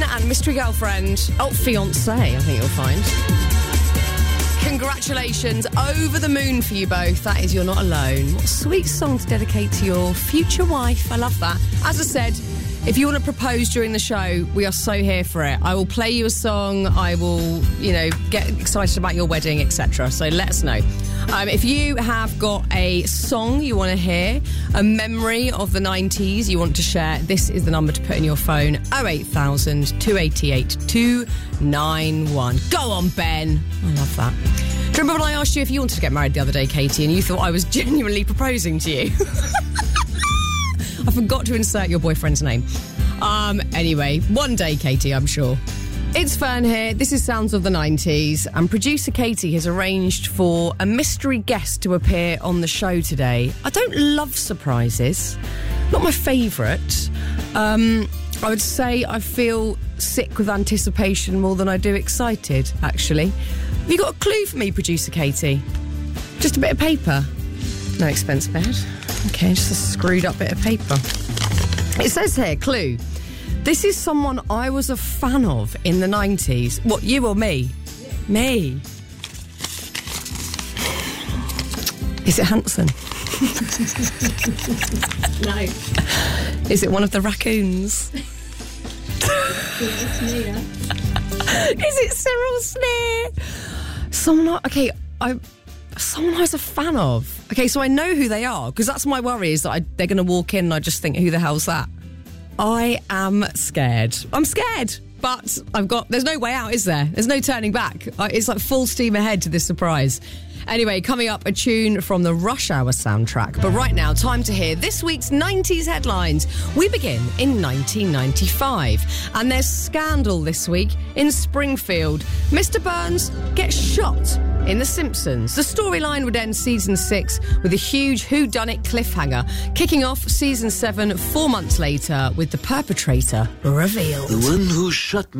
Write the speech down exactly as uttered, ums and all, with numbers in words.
and Mystery Girlfriend. Oh, fiancé, I think you'll find. Congratulations, over the moon for you both. That is You're Not Alone. What a sweet song to dedicate to your future wife. I love that. As I said, if you want to propose during the show, we are so here for it. I will play you a song. I will, you know, get excited about your wedding, et cetera. So let us know. Um, if you have got a song you want to hear, a memory of the nineties you want to share, this is the number to put in your phone, oh eight thousand, two eight eight, two nine one. Go on, Ben. I love that. Do you remember when I asked you if you wanted to get married the other day, Katie, and you thought I was genuinely proposing to you? I forgot to insert your boyfriend's name. Um, anyway, one day, Katie, I'm sure. It's Fern here. This is Sounds of the nineties, and producer Katie has arranged for a mystery guest to appear on the show today. I don't love surprises. Not my favourite. Um, I would say I feel sick with anticipation more than I do excited, actually. Have you got a clue for me, producer Katie? Just a bit of paper. No expense spared. Okay, just a screwed up bit of paper. It says here, clue. This is someone I was a fan of in the nineties. What, you or me? Yeah. Me. Is it Hanson? No. Is it one of the raccoons? It's me, yeah. Is it Cyril Sneer? Someone I, okay, I someone I was a fan of. Okay, so I know who they are, because that's my worry, is that I, they're going to walk in and I just think, who the hell's that? I am scared. I'm scared, but I've got... There's no way out, is there? There's no turning back. It's like full steam ahead to this surprise. Anyway, coming up, a tune from the Rush Hour soundtrack. But right now, time to hear this week's nineties headlines. We begin in nineteen ninety-five. And there's scandal this week in Springfield. Mister Burns gets shot in The Simpsons. The storyline would end season six with a huge whodunit cliffhanger, kicking off season seven four months later with the perpetrator revealed. The one who shot me.